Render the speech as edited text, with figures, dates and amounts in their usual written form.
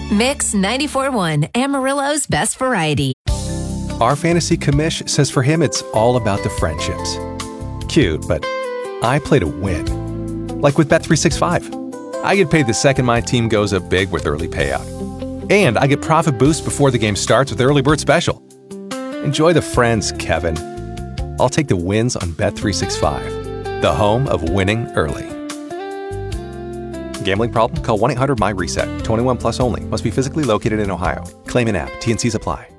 Mix 94.1, Amarillo's best variety. Our fantasy commish says for him it's all about the friendships. Cute, but I play to win. Like with Bet365. I get paid the second my team goes up big with early payout. And I get profit boost before the game starts with Early Bird Special. Enjoy the friends, Kevin. I'll take the wins on Bet365, the home of winning early. Gambling problem? Call 1-800-MY-RESET. 21 plus only. Must be physically located in Ohio. Claim in app. T&Cs apply.